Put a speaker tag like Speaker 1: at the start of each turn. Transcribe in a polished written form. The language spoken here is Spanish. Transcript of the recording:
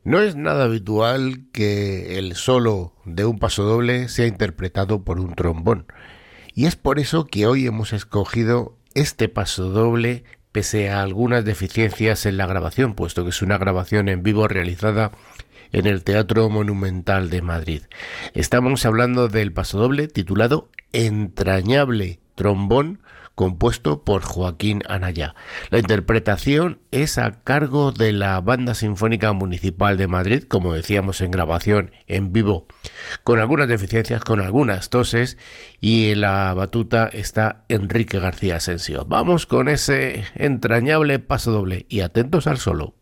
Speaker 1: No es nada habitual que el solo de un pasodoble sea interpretado por un trombón, y es por eso que hoy hemos escogido este pasodoble pese a algunas deficiencias en la grabación, puesto que es una grabación en vivo realizada en el Teatro Monumental de Madrid. Estamos hablando del pasodoble titulado Entrañable Trombón, compuesto por Joaquín Anaya. La interpretación es a cargo de la Banda Sinfónica Municipal de Madrid, como decíamos, en grabación en vivo, con algunas deficiencias, con algunas toses, y en la batuta está Enrique García Asensio. Vamos con ese entrañable pasodoble y atentos al solo.